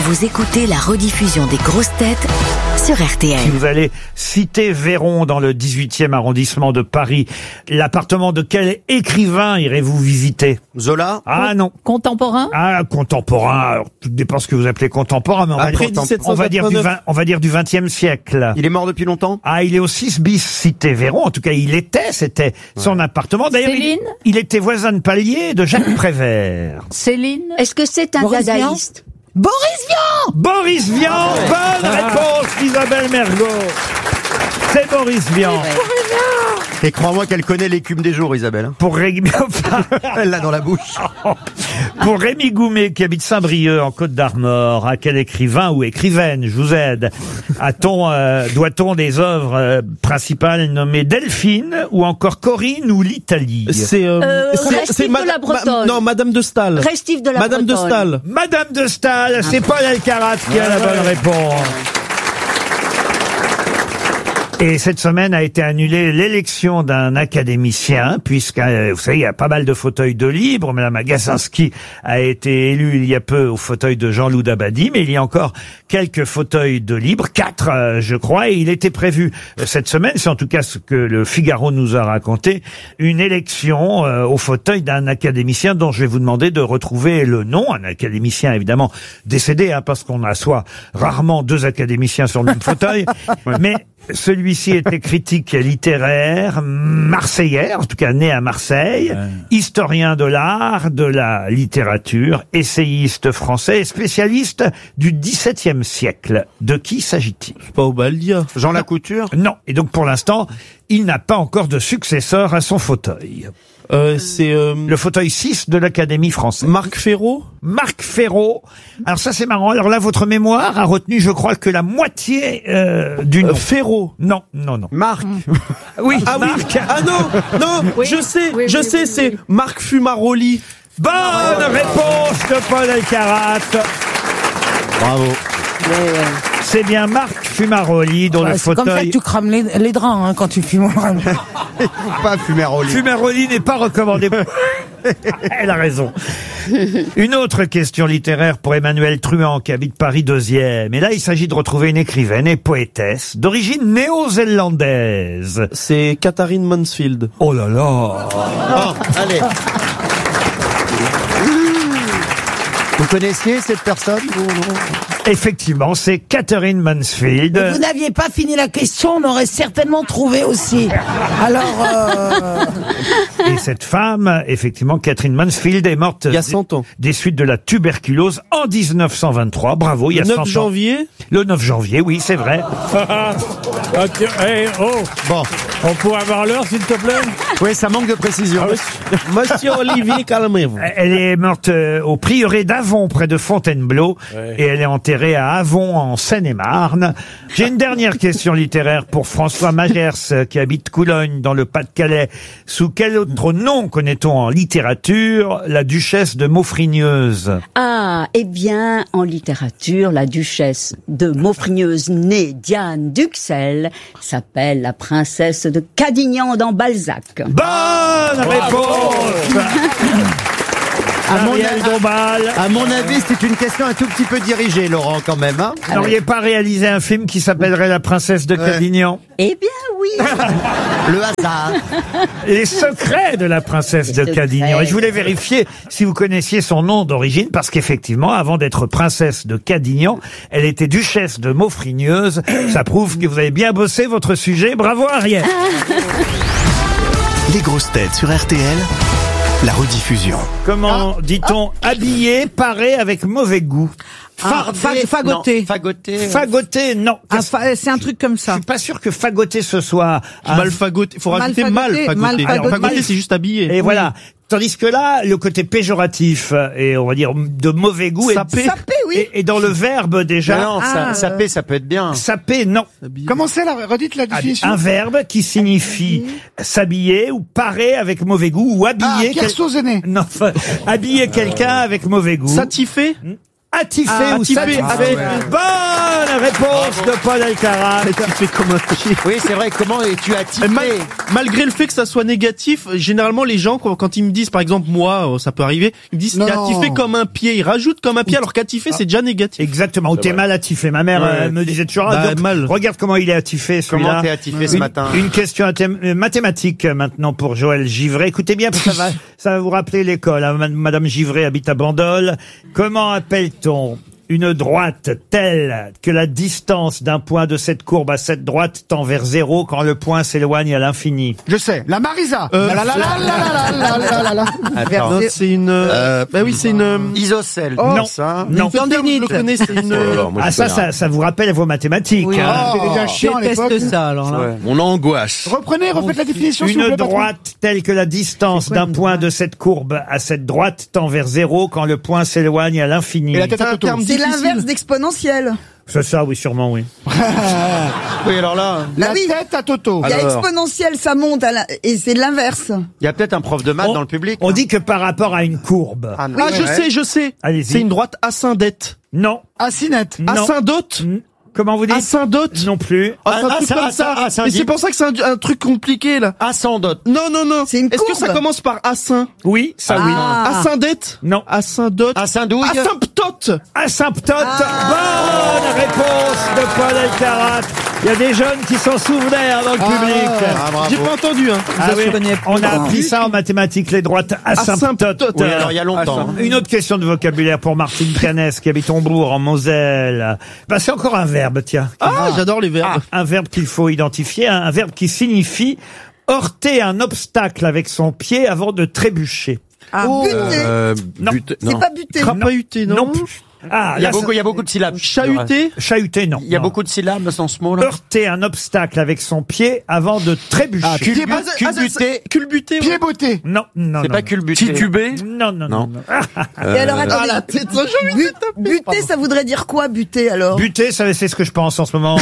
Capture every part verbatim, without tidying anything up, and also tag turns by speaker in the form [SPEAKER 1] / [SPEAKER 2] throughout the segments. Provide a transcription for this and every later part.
[SPEAKER 1] Vous écoutez la rediffusion des grosses têtes sur R T L.
[SPEAKER 2] Si vous allez citer Véron dans le dix-huitième arrondissement de Paris, l'appartement de quel écrivain irez-vous visiter?
[SPEAKER 3] Zola?
[SPEAKER 2] Ah non.
[SPEAKER 4] Contemporain?
[SPEAKER 2] Ah, contemporain. Alors, tout dépend ce que vous appelez contemporain, mais on,
[SPEAKER 3] Après
[SPEAKER 2] va, dire, on va dire du vingt, on va dire du vingtième siècle.
[SPEAKER 3] Il est mort depuis longtemps?
[SPEAKER 2] Ah, il est au six bis cité Véron. En tout cas, il était, c'était ouais. son appartement. D'ailleurs, il, il était voisin de palier de Jacques Prévert.
[SPEAKER 4] Céline?
[SPEAKER 5] Est-ce que c'est un
[SPEAKER 4] Boris
[SPEAKER 5] dadaïste?
[SPEAKER 4] Boris Vian!
[SPEAKER 2] Boris Vian, bonne réponse d'Isabelle Mergo. C'est Boris Vian.
[SPEAKER 3] Et crois-moi qu'elle connaît l'écume des jours, Isabelle.
[SPEAKER 2] Pour Rémi...
[SPEAKER 3] Elle l'a dans la bouche.
[SPEAKER 2] Pour Rémi Goumet, qui habite Saint-Brieuc, en Côte d'Armor, à quel écrivain ou écrivaine, je vous aide, a-t-on, euh, doit-on des œuvres euh, principales nommées Delphine, ou encore Corinne, ou l'Italie?
[SPEAKER 6] C'est, euh,
[SPEAKER 5] Euh,
[SPEAKER 6] c'est,
[SPEAKER 5] Restif
[SPEAKER 6] c'est
[SPEAKER 5] de
[SPEAKER 6] Mada-
[SPEAKER 5] la Bretonne.
[SPEAKER 6] Ma- non, Madame de Staël.
[SPEAKER 5] Restif de la
[SPEAKER 6] Madame de
[SPEAKER 5] Bretonne.
[SPEAKER 6] Staël.
[SPEAKER 2] Madame de Staël, c'est Paul Alcarat qui a la bonne réponse. Et cette semaine a été annulée l'élection d'un académicien, puisque, vous savez, il y a pas mal de fauteuils de libre. Madame Agacinski a été élue il y a peu au fauteuil de Jean-Loup Dabadi, mais il y a encore quelques fauteuils de libre, quatre, euh, je crois, et il était prévu euh, cette semaine, c'est en tout cas ce que le Figaro nous a raconté, une élection euh, au fauteuil d'un académicien dont je vais vous demander de retrouver le nom, un académicien évidemment décédé, hein, parce qu'on assoit rarement deux académiciens sur le même fauteuil, mais celui-ci était critique littéraire, marseillais, en tout cas né à Marseille, ouais. historien de l'art, de la littérature, essayiste français et spécialiste du dix-septième siècle. De qui s'agit-il?
[SPEAKER 6] Pas Obaldia.
[SPEAKER 3] Jean Lacouture?
[SPEAKER 2] Non. Et donc pour l'instant, il n'a pas encore de successeur à son fauteuil.
[SPEAKER 6] Euh, c'est euh...
[SPEAKER 2] le fauteuil six de l'Académie française.
[SPEAKER 6] Marc Ferraud?
[SPEAKER 2] Marc Ferraud. Alors ça c'est marrant. Alors là votre mémoire a retenu, je crois, que la moitié euh, du nom.
[SPEAKER 6] Euh, Ferraud?
[SPEAKER 2] Non, non, non.
[SPEAKER 3] Marc.
[SPEAKER 2] Oui.
[SPEAKER 6] Ah
[SPEAKER 2] Marc.
[SPEAKER 6] oui. Ah non, non.
[SPEAKER 5] Oui.
[SPEAKER 6] Je sais,
[SPEAKER 5] Oui,
[SPEAKER 6] je
[SPEAKER 5] oui,
[SPEAKER 6] sais,
[SPEAKER 5] oui,
[SPEAKER 6] c'est
[SPEAKER 5] oui.
[SPEAKER 6] Marc Fumaroli.
[SPEAKER 2] Bonne réponse de Paul Alcarat.
[SPEAKER 3] Bravo.
[SPEAKER 5] Ouais, ouais.
[SPEAKER 2] C'est bien Marc Fumaroli dont
[SPEAKER 4] Ouais,
[SPEAKER 2] le
[SPEAKER 4] c'est comme ça
[SPEAKER 2] fauteuil...
[SPEAKER 4] que tu crames les, les draps hein, quand tu fumes.
[SPEAKER 3] Il faut pas fumer au lit.
[SPEAKER 2] Fumaroli n'est pas recommandé. Elle a raison. Une autre question littéraire pour Emmanuel Truand qui habite Paris deuxième. Et là, il s'agit de retrouver une écrivaine et poétesse d'origine néo-zélandaise.
[SPEAKER 6] C'est Katharine Mansfield.
[SPEAKER 2] Oh là là.
[SPEAKER 3] Oh, allez. Vous connaissiez cette personne? Vous, non?
[SPEAKER 2] Effectivement, c'est Katharine Mansfield.
[SPEAKER 4] Vous n'aviez pas fini la question, on aurait certainement trouvé aussi. Alors, euh...
[SPEAKER 2] Et cette femme, effectivement, Katharine Mansfield, est morte
[SPEAKER 6] Il y a cent ans.
[SPEAKER 2] des suites de la tuberculose en dix-neuf cent vingt-trois. Bravo, il y a
[SPEAKER 6] Le
[SPEAKER 2] cent
[SPEAKER 6] neuf
[SPEAKER 2] ans.
[SPEAKER 6] janvier.
[SPEAKER 2] Le neuf janvier, oui, c'est vrai.
[SPEAKER 7] Ok, hey, oh,
[SPEAKER 3] Bon.
[SPEAKER 7] on pourrait avoir l'heure, s'il te plaît?
[SPEAKER 3] Oui, ça manque de précision.
[SPEAKER 6] Monsieur Olivier, calmez-vous.
[SPEAKER 2] Elle est morte euh, au prieuré d'Avon, près de Fontainebleau,
[SPEAKER 7] Ouais.
[SPEAKER 2] et elle est enterrée à Avon, en Seine-et-Marne. J'ai une dernière question littéraire pour François Magers, euh, qui habite Coulogne, dans le Pas-de-Calais. Sous quel autre nom connaît-on en littérature la duchesse de Maufrigneuse?
[SPEAKER 5] Ah, eh bien, en littérature, la duchesse de Maufrigneuse, née Diane d'Uxelles, s'appelle la princesse de Cadignan dans Balzac.
[SPEAKER 2] Bonne réponse.
[SPEAKER 3] À mon,
[SPEAKER 2] Ariel Dombal.
[SPEAKER 3] à mon avis, c'est une question un tout petit peu dirigée, Laurent, quand même. Hein.
[SPEAKER 2] Vous n'auriez pas réalisé un film qui s'appellerait La princesse de Cadignan?
[SPEAKER 5] Eh bien, oui.
[SPEAKER 3] Le hasard.
[SPEAKER 2] Les secrets de la princesse
[SPEAKER 5] Les
[SPEAKER 2] de
[SPEAKER 5] secrets.
[SPEAKER 2] Cadignan. Et je voulais vérifier si vous connaissiez son nom d'origine, parce qu'effectivement, avant d'être princesse de Cadignan, elle était duchesse de Maufrigneuse. Ça prouve que vous avez bien bossé votre sujet. Bravo, Ariel.
[SPEAKER 8] Les grosses têtes sur R T L, la rediffusion.
[SPEAKER 2] Comment dit-on habillé, paré avec mauvais goût?
[SPEAKER 4] fa- fa- fagoté.
[SPEAKER 3] Non, fagoté.
[SPEAKER 2] Fagoté, non.
[SPEAKER 4] Ah, fa- c'est un truc comme
[SPEAKER 2] Je
[SPEAKER 4] ça.
[SPEAKER 2] suis pas sûr que fagoté ce soit un-
[SPEAKER 6] Mal fagoté. Faut
[SPEAKER 4] Mal
[SPEAKER 6] rajouter
[SPEAKER 4] fagoté,
[SPEAKER 6] mal fagoté.
[SPEAKER 4] mal fagoté.
[SPEAKER 6] Fagoté, c'est juste habillé.
[SPEAKER 2] Et voilà. Tandis que là, le côté péjoratif et on va dire de mauvais goût est,
[SPEAKER 6] Sapé.
[SPEAKER 4] Sapé, oui.
[SPEAKER 2] et, et dans le verbe déjà.
[SPEAKER 3] Non, ça,
[SPEAKER 4] Ah,
[SPEAKER 3] ça
[SPEAKER 4] euh.
[SPEAKER 3] paie, ça peut être bien.
[SPEAKER 2] Sapé, non.
[SPEAKER 9] Comment c'est la redite la
[SPEAKER 2] Ah,
[SPEAKER 9] définition?
[SPEAKER 2] un verbe qui signifie s'habiller ou parer avec mauvais goût ou
[SPEAKER 9] Ah,
[SPEAKER 2] habiller.
[SPEAKER 9] Kersauzéné.
[SPEAKER 2] Non, enfin, habiller quelqu'un avec mauvais goût.
[SPEAKER 6] Satifé.
[SPEAKER 2] Attifé
[SPEAKER 6] Ah,
[SPEAKER 2] ou
[SPEAKER 6] attifé,
[SPEAKER 2] satisfait.
[SPEAKER 6] attifé.
[SPEAKER 2] Bonne réponse de Paul Alcarat.
[SPEAKER 6] Tu fais comme un pied.
[SPEAKER 3] Oui, c'est vrai, comment es-tu
[SPEAKER 6] Et
[SPEAKER 3] attifé?
[SPEAKER 6] mal- malgré le fait que ça soit négatif, généralement les gens quand, quand ils me disent, par exemple moi, euh, ça peut arriver, ils me disent
[SPEAKER 3] Non,
[SPEAKER 6] t'es
[SPEAKER 3] non.
[SPEAKER 6] attifé comme un pied, ils rajoutent comme un pied alors qu'attifé c'est déjà négatif.
[SPEAKER 2] Exactement, ou t'es mal attifé. Ma mère
[SPEAKER 6] Ouais.
[SPEAKER 2] euh, me disait toujours, ah,
[SPEAKER 6] Bah,
[SPEAKER 2] donc,
[SPEAKER 6] mal.
[SPEAKER 2] regarde comment il est attifé celui-là.
[SPEAKER 3] Comment t'es attifé ce
[SPEAKER 2] une,
[SPEAKER 3] matin?
[SPEAKER 2] Une question athém- euh, mathématique euh, maintenant pour Joël Givray. Écoutez bien, parce que ça va, ça va vous rappeler l'école. hein. Ma- Madame Givray habite à Bandol. Comment appelle-t-on une droite telle que la distance d'un point de cette courbe à cette droite tend vers zéro quand le point s'éloigne à l'infini?
[SPEAKER 9] Je sais, la Marisa.
[SPEAKER 6] Euh,
[SPEAKER 9] La la la la la la la la la.
[SPEAKER 3] Attends.
[SPEAKER 6] Non, c'est une. Euh, bah oui, c'est une. euh,
[SPEAKER 3] Isocèle.
[SPEAKER 2] Non.
[SPEAKER 3] Ça.
[SPEAKER 2] Non.
[SPEAKER 6] Une terme, je le connais, c'est une. euh,
[SPEAKER 2] Ah ça, ça, ça vous rappelle vos mathématiques. hein.
[SPEAKER 9] C'était déjà chiant à l'époque.
[SPEAKER 4] ça, alors là.
[SPEAKER 3] Ouais.
[SPEAKER 10] Mon angoisse.
[SPEAKER 9] Reprenez, refaites la définition, s'il vous
[SPEAKER 2] Une
[SPEAKER 9] plaît, patron.
[SPEAKER 2] droite telle que la distance d'un point de cette courbe à cette droite tend vers zéro quand le point s'éloigne à l'infini.
[SPEAKER 9] Et la tête
[SPEAKER 6] C'est
[SPEAKER 9] à
[SPEAKER 6] un
[SPEAKER 9] Toto.
[SPEAKER 6] terme
[SPEAKER 11] C'est
[SPEAKER 6] difficile.
[SPEAKER 11] l'inverse d'exponentiel.
[SPEAKER 2] C'est ça, oui, sûrement, oui.
[SPEAKER 3] Oui, alors là,
[SPEAKER 9] La
[SPEAKER 11] Ah oui.
[SPEAKER 9] tête à Toto.
[SPEAKER 11] Il y a
[SPEAKER 10] Alors.
[SPEAKER 11] exponentiel, ça monte, à la- et c'est l'inverse.
[SPEAKER 3] il y a peut-être un prof de maths
[SPEAKER 2] On-
[SPEAKER 3] dans le public.
[SPEAKER 2] On
[SPEAKER 3] hein.
[SPEAKER 2] dit que par rapport à une courbe.
[SPEAKER 3] Ah, non.
[SPEAKER 6] Ah, je
[SPEAKER 3] Ouais.
[SPEAKER 6] sais, je sais.
[SPEAKER 2] Allez-y.
[SPEAKER 6] C'est une droite ascendette.
[SPEAKER 2] Non.
[SPEAKER 9] Assinette.
[SPEAKER 2] Non.
[SPEAKER 6] Asyndote.
[SPEAKER 2] Mm. Comment vous dites?
[SPEAKER 6] Asyndote.
[SPEAKER 2] Non plus.
[SPEAKER 6] Ah, c'est un
[SPEAKER 3] Ah,
[SPEAKER 6] truc
[SPEAKER 3] ça-
[SPEAKER 6] comme
[SPEAKER 3] ah, ça-
[SPEAKER 6] ça.
[SPEAKER 3] ah, ça
[SPEAKER 6] Mais
[SPEAKER 3] dit-
[SPEAKER 6] c'est pour ça que c'est un, un truc compliqué là.
[SPEAKER 3] Ascendote.
[SPEAKER 6] Non, non, non.
[SPEAKER 11] C'est une
[SPEAKER 6] Est-ce que ça
[SPEAKER 11] courbe.
[SPEAKER 6] commence par asyn?
[SPEAKER 2] Oui, ça oui.
[SPEAKER 11] Ah.
[SPEAKER 6] Asyndète?
[SPEAKER 2] Non.
[SPEAKER 6] Asyndote.
[SPEAKER 3] Asyndouille.
[SPEAKER 6] Asymptote.
[SPEAKER 2] Asymptote.
[SPEAKER 11] Ah.
[SPEAKER 2] Bonne réponse de Paul Alcarat. Il y a des jeunes qui s'en souvenaient hein, dans le public.
[SPEAKER 3] Ah, bravo.
[SPEAKER 6] J'ai pas entendu, hein.
[SPEAKER 2] Ah oui,
[SPEAKER 4] connais
[SPEAKER 2] on a
[SPEAKER 4] pas.
[SPEAKER 2] appris ça en mathématiques, les droites asymptotes.
[SPEAKER 6] Asymptote.
[SPEAKER 3] Oui, alors il y a longtemps.
[SPEAKER 2] Une autre question de vocabulaire pour Martine Canès qui habite Hombourg en Moselle. Bah, c'est encore un verbe, tiens.
[SPEAKER 6] Ah, j'adore les verbes.
[SPEAKER 2] Un verbe qu'il faut identifier, un, un verbe qui signifie heurter un obstacle avec son pied avant de trébucher.
[SPEAKER 11] Ah, buter.
[SPEAKER 10] Euh,
[SPEAKER 2] Non.
[SPEAKER 10] but-
[SPEAKER 11] C'est
[SPEAKER 10] non.
[SPEAKER 11] pas buter.
[SPEAKER 6] Crapahuté, non?
[SPEAKER 2] Non plus. Ah,
[SPEAKER 3] Il y a
[SPEAKER 2] là,
[SPEAKER 3] beaucoup, il y a beaucoup de syllabes.
[SPEAKER 6] Chahuté?
[SPEAKER 2] chahuter, non.
[SPEAKER 3] Il y a
[SPEAKER 2] Non.
[SPEAKER 3] beaucoup de syllabes dans ce mot-là.
[SPEAKER 2] Heurter un obstacle avec son pied avant de trébucher.
[SPEAKER 9] Ah,
[SPEAKER 3] Culbu-
[SPEAKER 6] Ah, c'est- ah, c'est-
[SPEAKER 3] culbuté.
[SPEAKER 6] Culbuté.
[SPEAKER 9] Pied beauté.
[SPEAKER 2] Non, non,
[SPEAKER 3] C'est
[SPEAKER 2] non.
[SPEAKER 3] pas culbuté.
[SPEAKER 10] Titubé.
[SPEAKER 2] Non, non, non.
[SPEAKER 10] Non.
[SPEAKER 2] non.
[SPEAKER 11] Et alors, attendez.
[SPEAKER 6] Ah, la tête, ça, j'ai envie de
[SPEAKER 11] Bu- buter, ça voudrait dire quoi, buter, alors?
[SPEAKER 2] Buter, ça, c'est ce que je pense en ce moment.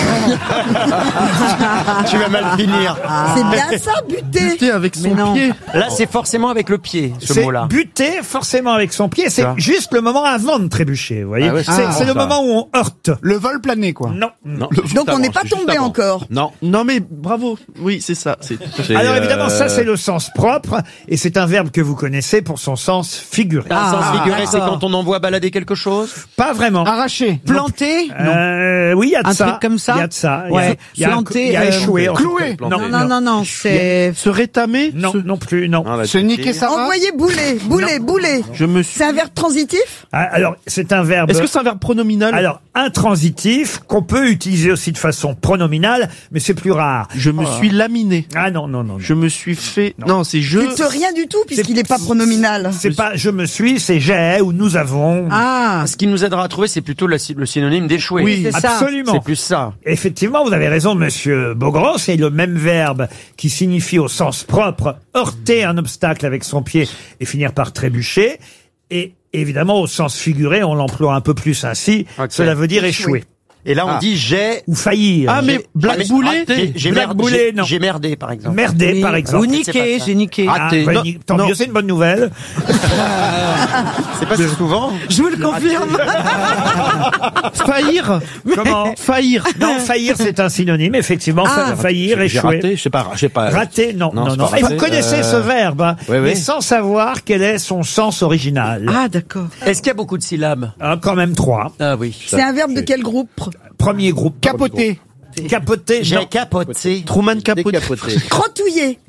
[SPEAKER 3] Tu vas mal finir.
[SPEAKER 11] C'est bien ça, buter.
[SPEAKER 6] Buté avec son
[SPEAKER 4] non.
[SPEAKER 6] pied.
[SPEAKER 3] Là, c'est forcément avec le pied, ce
[SPEAKER 2] C'est
[SPEAKER 3] mot-là.
[SPEAKER 2] buter forcément avec son pied. C'est
[SPEAKER 3] Ça.
[SPEAKER 2] juste le moment avant de trébucher, vous voyez.
[SPEAKER 10] Ah ouais,
[SPEAKER 2] c'est
[SPEAKER 10] c'est
[SPEAKER 2] c'est le
[SPEAKER 10] ça.
[SPEAKER 2] moment où on heurte.
[SPEAKER 9] Le vol plané, quoi.
[SPEAKER 2] Non.
[SPEAKER 10] Non.
[SPEAKER 11] Donc, on n'est pas tombé encore.
[SPEAKER 10] Non.
[SPEAKER 6] Non, mais bravo. Oui, c'est ça. C'est
[SPEAKER 10] C'est,
[SPEAKER 2] Alors évidemment,
[SPEAKER 10] euh,
[SPEAKER 2] ça c'est le sens propre et c'est un verbe que vous connaissez pour son sens figuré.
[SPEAKER 3] Un sens
[SPEAKER 4] Ah,
[SPEAKER 3] figuré, c'est
[SPEAKER 4] d'accord.
[SPEAKER 3] quand on envoie balader quelque chose.
[SPEAKER 2] Pas vraiment.
[SPEAKER 9] Arraché.
[SPEAKER 4] Planté?
[SPEAKER 2] Euh, oui, il y a de
[SPEAKER 4] Un
[SPEAKER 2] ça.
[SPEAKER 4] truc comme ça?
[SPEAKER 2] Il y a de ça. Il y a-
[SPEAKER 4] Ouais.
[SPEAKER 2] Il y a, un-
[SPEAKER 4] Planté,
[SPEAKER 2] il y a
[SPEAKER 4] euh,
[SPEAKER 2] échoué. en tout
[SPEAKER 9] cloué.
[SPEAKER 2] cas.
[SPEAKER 4] Non, non, non, non, c'est...
[SPEAKER 6] se rétamer.
[SPEAKER 2] Non,
[SPEAKER 6] se-
[SPEAKER 2] non plus, non.
[SPEAKER 10] non, la
[SPEAKER 9] Se niquer sa race.
[SPEAKER 11] Envoyer bouler, bouler, bouler.
[SPEAKER 6] Je me suis.
[SPEAKER 11] C'est un verbe transitif?
[SPEAKER 2] Ah, alors, c'est un verbe.
[SPEAKER 6] Est-ce que c'est un verbe pronominal?
[SPEAKER 2] Alors, intransitif, qu'on peut utiliser aussi de façon pronominale, mais c'est plus rare.
[SPEAKER 6] Je me suis laminé.
[SPEAKER 2] Ah non, non, non. non.
[SPEAKER 6] Je me suis fait.
[SPEAKER 2] Non.
[SPEAKER 6] Non, c'est je.
[SPEAKER 11] C'est rien du tout, puisqu'il n'est pas pronominal.
[SPEAKER 2] C'est pas je me suis, c'est j'ai ou nous avons.
[SPEAKER 4] Ah,
[SPEAKER 3] Ce qui nous aidera à trouver, c'est plutôt la- le synonyme d'échouer.
[SPEAKER 6] Oui.
[SPEAKER 4] c'est ça.
[SPEAKER 2] Absolument.
[SPEAKER 3] C'est plus ça.
[SPEAKER 2] Effectivement, vous avez raison, monsieur Beaugrand, c'est le même verbe qui signifie au sens propre heurter un obstacle avec son pied et finir par trébucher. Et évidemment, au sens figuré, on l'emploie un peu plus ainsi.
[SPEAKER 3] Ok.
[SPEAKER 2] Cela veut dire échouer.
[SPEAKER 3] Et là, on dit j'ai.
[SPEAKER 2] Ou faillir.
[SPEAKER 6] Ah, mais
[SPEAKER 3] j'ai-
[SPEAKER 6] blackboulé.
[SPEAKER 3] ah, mais j'ai- J'ai
[SPEAKER 2] Black
[SPEAKER 3] merdé,
[SPEAKER 2] boulé,
[SPEAKER 3] j'ai-
[SPEAKER 2] non.
[SPEAKER 3] j'ai merdé, par exemple.
[SPEAKER 2] Merder,
[SPEAKER 4] oui.
[SPEAKER 2] par exemple.
[SPEAKER 4] Ou
[SPEAKER 3] c'est
[SPEAKER 4] niqué,
[SPEAKER 3] pas ça.
[SPEAKER 4] j'ai niqué.
[SPEAKER 2] Ah,
[SPEAKER 3] raté.
[SPEAKER 2] bah,
[SPEAKER 6] Non,
[SPEAKER 2] ni- tant
[SPEAKER 6] non.
[SPEAKER 2] mieux, c'est une bonne nouvelle.
[SPEAKER 3] C'est pas si souvent.
[SPEAKER 4] Je vous le confirme.
[SPEAKER 6] Faillir.
[SPEAKER 2] Comment
[SPEAKER 6] Faillir.
[SPEAKER 2] Non, faillir, c'est un synonyme, effectivement.
[SPEAKER 4] Ah.
[SPEAKER 2] Faillir,
[SPEAKER 10] J'ai
[SPEAKER 2] échouer.
[SPEAKER 10] raté, je sais pas, je sais pas.
[SPEAKER 2] Raté, non, non,
[SPEAKER 10] Non,
[SPEAKER 2] non.
[SPEAKER 10] c'est pas
[SPEAKER 2] Et vous
[SPEAKER 10] raté.
[SPEAKER 2] connaissez
[SPEAKER 10] Euh,
[SPEAKER 2] ce verbe, hein,
[SPEAKER 10] oui, oui.
[SPEAKER 2] mais sans savoir quel est son sens original.
[SPEAKER 4] Ah, d'accord.
[SPEAKER 3] Est-ce qu'il y a beaucoup de syllabes?
[SPEAKER 2] Ah, quand même trois.
[SPEAKER 3] Ah oui.
[SPEAKER 11] C'est un verbe de quel groupe?
[SPEAKER 2] Premier groupe.
[SPEAKER 9] Capoté.
[SPEAKER 2] Capoter,
[SPEAKER 3] J'ai
[SPEAKER 2] non.
[SPEAKER 3] capoté.
[SPEAKER 6] Truman Capote.
[SPEAKER 10] Décapoté.
[SPEAKER 11] Crotouiller.